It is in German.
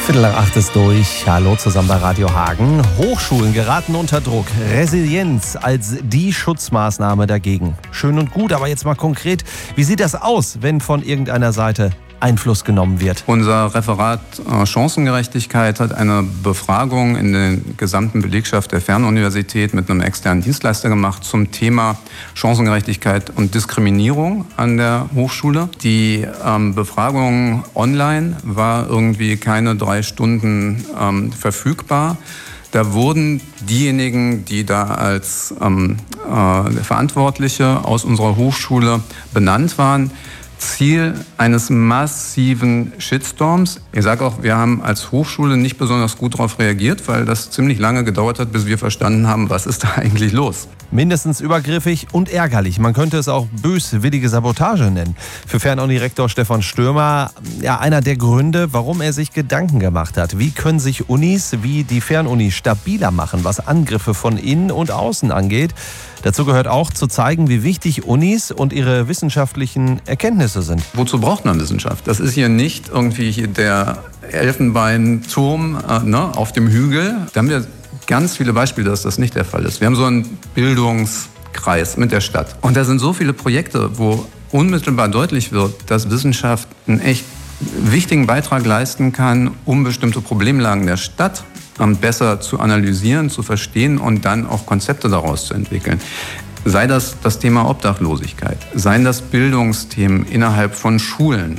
7:45 ist durch. Hallo zusammen bei Radio Hagen. Hochschulen geraten unter Druck. Resilienz als die Schutzmaßnahme dagegen. Schön und gut, aber jetzt mal konkret. Wie sieht das aus, wenn von irgendeiner Seite Einfluss genommen wird? Unser Referat Chancengerechtigkeit hat eine Befragung in der gesamten Belegschaft der Fernuniversität mit einem externen Dienstleister gemacht zum Thema Chancengerechtigkeit und Diskriminierung an der Hochschule. Die Befragung online war irgendwie keine 3 Stunden verfügbar. Da wurden diejenigen, die da als Verantwortliche aus unserer Hochschule benannt waren, Ziel eines massiven Shitstorms. Ich sage auch, wir haben als Hochschule nicht besonders gut darauf reagiert, weil das ziemlich lange gedauert hat, bis wir verstanden haben, was ist da eigentlich los. Mindestens übergriffig und ärgerlich. Man könnte es auch böswillige Sabotage nennen. Für Fernuni-Rektor Stefan Stürmer einer der Gründe, warum er sich Gedanken gemacht hat. Wie können sich Unis wie die Fernuni stabiler machen, was Angriffe von innen und außen angeht? Dazu gehört auch zu zeigen, wie wichtig Unis und ihre wissenschaftlichen Erkenntnisse sind. Wozu braucht man Wissenschaft? Das ist hier nicht irgendwie der Elfenbeinturm auf dem Hügel. Da haben wir ganz viele Beispiele, dass das nicht der Fall ist. Wir haben so einen Bildungskreis mit der Stadt. Und da sind so viele Projekte, wo unmittelbar deutlich wird, dass Wissenschaft einen echt wichtigen Beitrag leisten kann, um bestimmte Problemlagen der Stadt besser zu analysieren, zu verstehen und dann auch Konzepte daraus zu entwickeln. Sei das das Thema Obdachlosigkeit, seien das Bildungsthemen innerhalb von Schulen.